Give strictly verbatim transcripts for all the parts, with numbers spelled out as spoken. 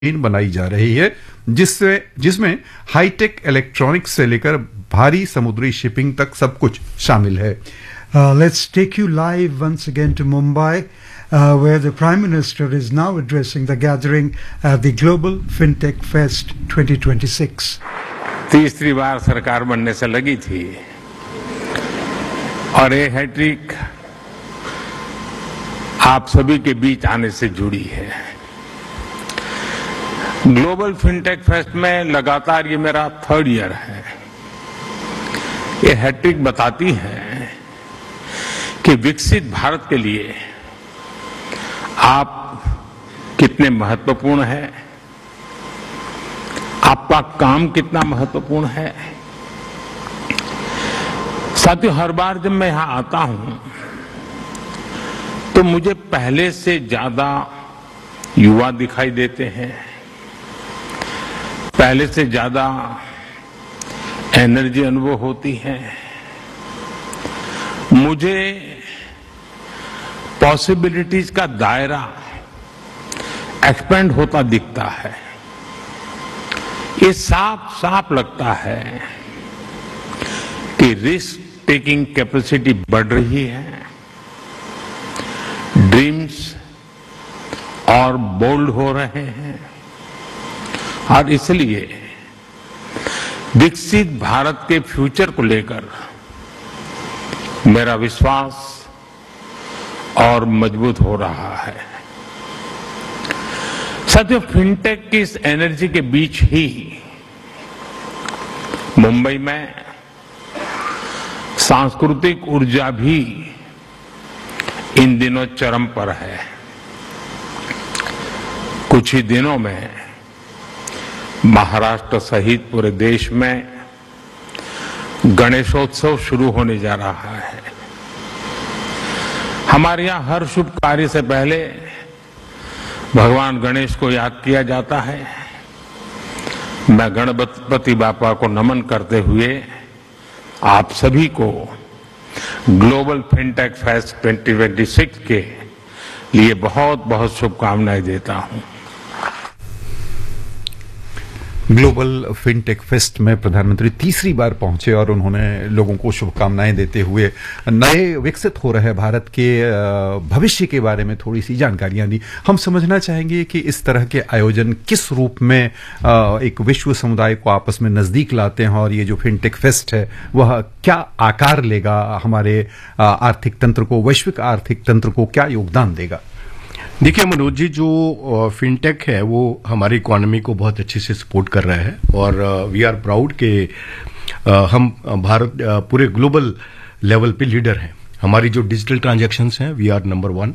बनाई जा रही है जिससे जिसमें हाईटेक इलेक्ट्रॉनिक्स से लेकर भारी समुद्री शिपिंग तक सब कुछ शामिल है. Uh, let's take you live once again to Mumbai, uh, where the Prime Minister is now addressing the gathering at the Global FinTech Fest twenty twenty-six. तीसरी बार सरकार बनने से लगी थी और ये हैट्रिक आप सभी के बीच आने से जुड़ी है. ग्लोबल फिनटेक फेस्ट में लगातार ये मेरा थर्ड ईयर है. ये हैट्रिक बताती है कि विकसित भारत के लिए आप कितने महत्वपूर्ण हैं, आपका काम कितना महत्वपूर्ण है. साथियों, हर बार जब मैं यहां आता हूं तो मुझे पहले से ज्यादा युवा दिखाई देते हैं, पहले से ज्यादा एनर्जी अनुभव होती है. मुझे पॉसिबिलिटीज का दायरा एक्सपेंड होता दिखता है. ये साफ साफ लगता है कि रिस्क टेकिंग कैपेसिटी बढ़ रही है, ड्रीम्स और बोल्ड हो रहे हैं और इसलिए विकसित भारत के फ्यूचर को लेकर मेरा विश्वास और मजबूत हो रहा है. साथियों, फिनटेक की इस एनर्जी के बीच ही मुंबई में सांस्कृतिक ऊर्जा भी इन दिनों चरम पर है. कुछ ही दिनों में महाराष्ट्र सहित पूरे देश में गणेशोत्सव शुरू होने जा रहा है. हमारे यहां हर शुभ कार्य से पहले भगवान गणेश को याद किया जाता है. मैं गणपति बापा को नमन करते हुए आप सभी को global fintech fest twenty twenty six के लिए बहुत बहुत शुभकामनाएं देता हूं. ग्लोबल फिनटेक फेस्ट में प्रधानमंत्री तीसरी बार पहुंचे और उन्होंने लोगों को शुभकामनाएं देते हुए नए विकसित हो रहे भारत के भविष्य के बारे में थोड़ी सी जानकारियां दी. हम समझना चाहेंगे कि इस तरह के आयोजन किस रूप में एक विश्व समुदाय को आपस में नजदीक लाते हैं और ये जो फिनटेक फेस्ट है वह क्या आकार लेगा, हमारे आर्थिक तंत्र को, वैश्विक आर्थिक तंत्र को क्या योगदान देगा. देखिए मनोज जी, जो फिनटेक है वो हमारी इकोनॉमी को बहुत अच्छे से सपोर्ट कर रहा है और वी आर प्राउड के हम भारत पूरे ग्लोबल लेवल पे लीडर हैं. हमारी जो डिजिटल ट्रांजैक्शंस हैं we are number one.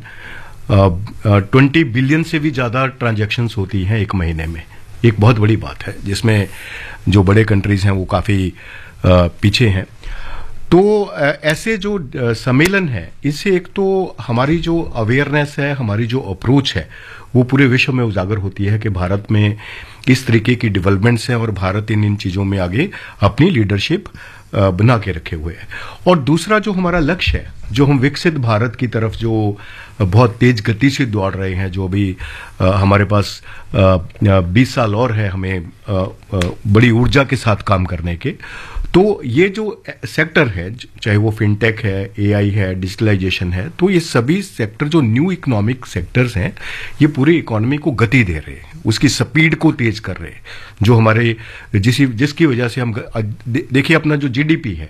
Twenty billion से भी ज्यादा ट्रांजैक्शंस होती हैं एक महीने में. एक बहुत बड़ी बात है जिसमें जो बड़े कंट्रीज हैं वो काफी पीछे हैं. तो ऐसे जो सम्मेलन है इससे एक तो हमारी जो अवेयरनेस है, हमारी जो अप्रोच है वो पूरे विश्व में उजागर होती है कि भारत में किस तरीके की डेवलपमेंट्स हैं और भारत इन इन चीजों में आगे अपनी लीडरशिप बना के रखे हुए है. और दूसरा जो हमारा लक्ष्य है, जो हम विकसित भारत की तरफ जो बहुत तेज गति से दौड़ रहे हैं, जो अभी हमारे पास बीस साल और है हमें आ, आ, बड़ी ऊर्जा के साथ काम करने के. तो ये जो सेक्टर है, चाहे वो फिनटेक है, एआई है, डिजिटलाइजेशन है, तो ये सभी सेक्टर जो न्यू इकोनॉमिक सेक्टर्स हैं ये पूरी इकोनॉमी को गति दे रहे हैं, उसकी स्पीड को तेज कर रहे हैं. जो हमारे जिस जिसकी वजह से हम देखिए अपना जो जीडीपी है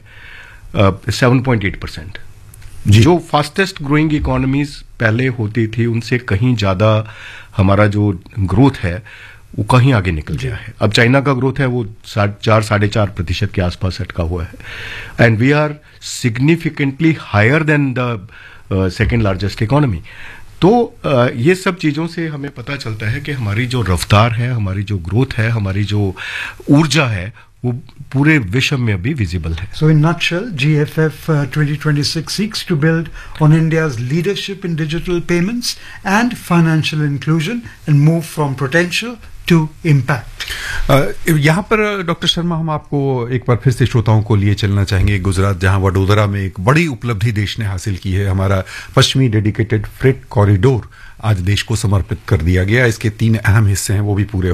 सेवन पॉइंट एट परसेंट, जो फास्टेस्ट ग्रोइंग इकोनॉमीज पहले होती थी उनसे कहीं ज्यादा हमारा जो ग्रोथ है वो कहीं आगे निकल गया है. अब चाइना का ग्रोथ है वो चार साढ़े चार प्रतिशत के आसपास अटका हुआ है and we are significantly higher than the second largest economy. तो uh, ये सब चीजों से हमें पता चलता है कि हमारी जो रफ्तार है, हमारी जो ग्रोथ है, हमारी जो ऊर्जा है वो पूरे विश्व में अभी विजिबल है. So in nutshell, G F F uh, twenty twenty-six seeks to build on India's leadership in digital payments and financial inclusion and move from potential to impact. यहाँ पर डॉक्टर शर्मा हम आपको एक बार फिर से श्रोताओं को लिए चलना चाहेंगे गुजरात, जहां वडोदरा में एक बड़ी उपलब्धि देश ने हासिल की है। हमारा पश्चिमी डेडिकेटेड फ्रेट कॉरिडोर आज देश को समर्पित कर दिया गया। इसके तीन अहम हिस्से हैं, वो भी पूरे